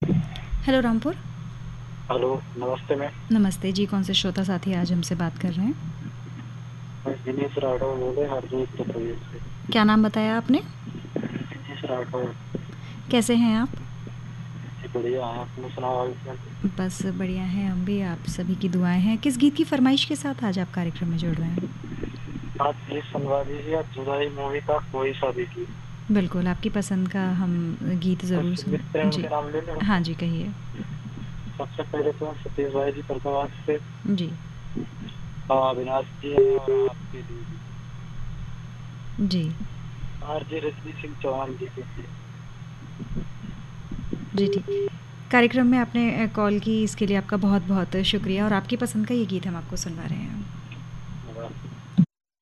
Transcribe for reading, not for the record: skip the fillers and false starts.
Hello Rampur. Hello, नमस्ते ma'am. नमस्ते जी, कौन से श्रोता साथी आज हमसे बात कर रहे हैं? मैं दिनेश राठौर बोले हरदोई उत्तर प्रदेश से। क्या नाम बताया आपने? दिनेश राठौर। कैसे हैं आप? जी बढ़िया है, अपने सुनाओ हाल चाल। बस बढ़िया हैं हम भी, आप सभी की दुआएं हैं। किस गीत की फरमाइश के साथ आज आप कार्यक्रम में जुड़ रहे हैं? आप प्लीज सुनवा दीजिए जुदाई मूवी का कोई सा भी गीत। बिल्कुल, आपकी पसंद का हम गीत ज़रूर कुछ सुन। मित्र हैं, जी। उनके नाम ले लो। हाँ जी, कहिए। सबसे पहले तो सतीश भाई जी प्रकाश से, जी। अविनाश जी हैं और आपके लिए भी। जी। आरजे रजनी सिंह चौहान जी के लिए। जी, ठीक। कार्यक्रम में आपने कॉल की, इसके लिए आपका बहुत बहुत शुक्रिया, और आपकी पसंद का ये गीत हम आपको सुनवा रहे हैं।